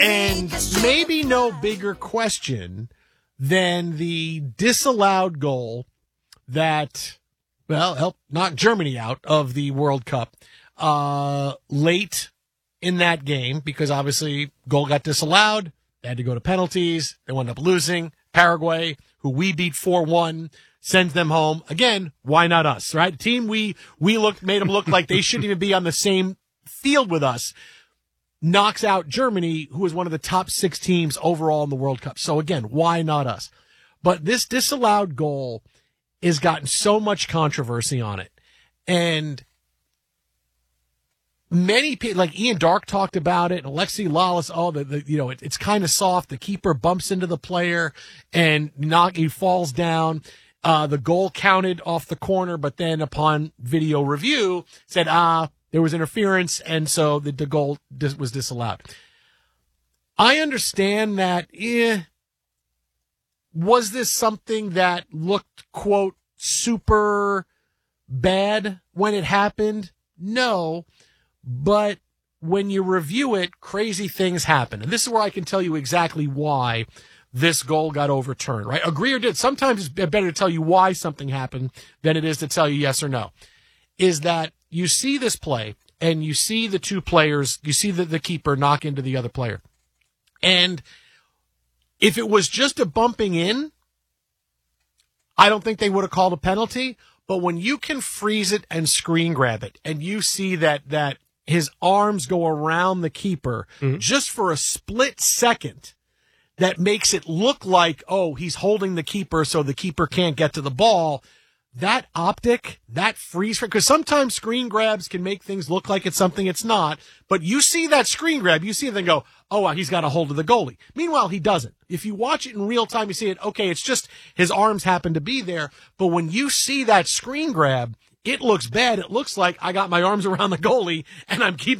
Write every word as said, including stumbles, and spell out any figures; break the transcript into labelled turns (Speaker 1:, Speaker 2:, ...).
Speaker 1: And maybe no bigger question than the disallowed goal that, well, helped knock Germany out of the World Cup uh, late in that game, because obviously goal got disallowed. They had to go to penalties. They wound up losing. Paraguay, who we beat four one, sends them home. Again, why not us, right? The team we, we looked, made them look like they shouldn't even be on the same field with us, knocks out Germany, who is one of the top six teams overall in the World Cup. So again, why not us? But this disallowed goal has gotten so much controversy on it. And many people, like Ian Dark talked about it, and Alexi Lalas, oh, the, the you know, it, it's kind of soft. The keeper bumps into the player and knock, he falls down. Uh, the goal counted off the corner, but then upon video review said, ah, there was interference, and so the, the goal dis- was disallowed. I understand that. Eh, was this something that looked, quote, super bad when it happened? No. But when you review it, crazy things happen. And this is where I can tell you exactly why this goal got overturned, right? Agree or did. Sometimes it's better to tell you why something happened than it is to tell you yes or no. Is that you see this play and you see the two players, you see the, the keeper knock into the other player. And if it was just a bumping in, I don't think they would have called a penalty. But when you can freeze it and screen grab it and you see that, that his arms go around the keeper mm-hmm. just for a split second, that makes it look like, oh, he's holding the keeper so the keeper can't get to the ball. That optic, that freeze, because sometimes screen grabs can make things look like it's something it's not, but you see that screen grab, you see it and go, oh, well, he's got a hold of the goalie. Meanwhile, he doesn't. If you watch it in real time, you see it, okay, it's just his arms happen to be there, but when you see that screen grab, it looks bad. It looks like I got my arms around the goalie and I'm keeping